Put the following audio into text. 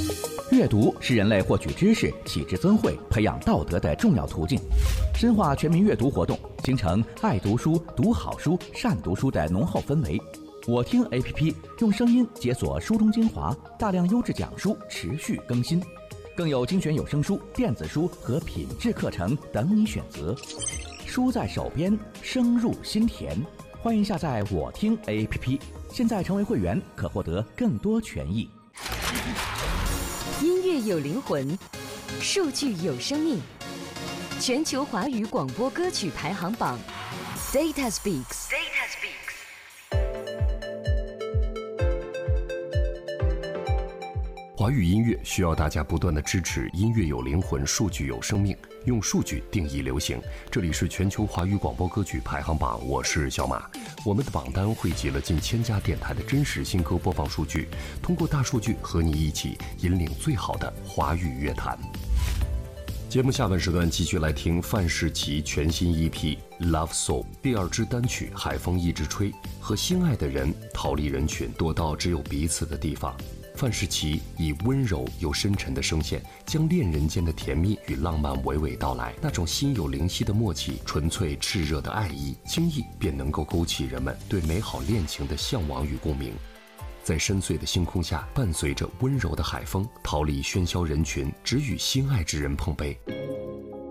阅读是人类获取知识、启智增慧、培养道德的重要途径。深化全民阅读活动，形成爱读书、读好书、善读书的浓厚氛围。我听 APP 用声音解锁书中精华，大量优质讲书持续更新，更有精选有声书、电子书和品质课程等你选择。书在手边，声入心田。欢迎下载我听 APP， 现在成为会员可获得更多权益。 音乐有灵魂，数据有生命。全球华语广播歌曲排行榜 Data Speaks。 华语音乐需要大家不断的支持，音乐有灵魂，数据有生命，用数据定义流行。这里是全球华语广播歌曲排行榜，我是小马。我们的榜单汇集了近1000家电台的真实新歌播放数据，通过大数据和你一起引领最好的华语乐坛。节目下半时段继续来听范世琦全新EP Love Soul 第2支单曲海风一直吹，和心爱的人逃离人群，躲到只有彼此的地方。范世琦以温柔又深沉的声线，将恋人间的甜蜜与浪漫娓娓道来，那种心有灵犀的默契，纯粹炽热的爱意，轻易便能够勾起人们对美好恋情的向往与共鸣。在深邃的星空下，伴随着温柔的海风，逃离喧嚣人群，只与心爱之人碰杯。